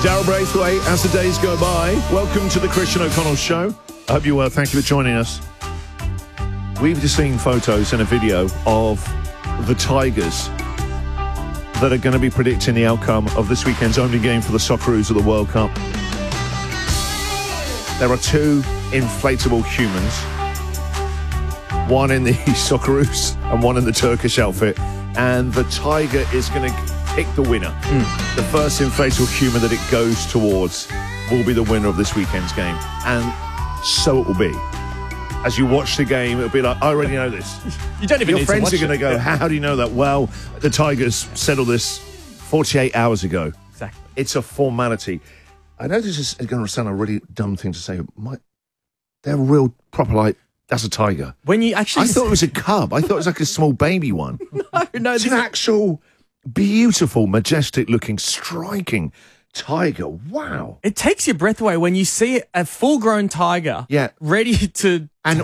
Daryl Braithwaite, as the days go by, welcome to the Christian O'Connell Show. I hope you're well. Thank you for joining us. We've just seen photos and a video of the Tigers that are going to be predicting the outcome of this weekend's opening game for the Socceroos of the World Cup. There are two inflatable humans, one in the Socceroos and one in the Turkish outfit, and the Tiger is going to pick the winner. The first inflatable human that it goes towards will be the winner of this weekend's game. And so it will be. As you watch the game, it'll be like, I already know this. You don't even Your need to watch friends are going to go, it. how do you know that? Well, the Tigers settled this 48 hours ago. Exactly. It's a formality. I know this is going to sound a really dumb thing to say. They're real proper, like, that's a tiger. When you actually... I thought it was a cub. I thought it was like a small baby one. No, It's an actual beautiful, majestic-looking, striking tiger. Wow. it takes your breath away when you see a full-grown tiger Yeah. ready to... And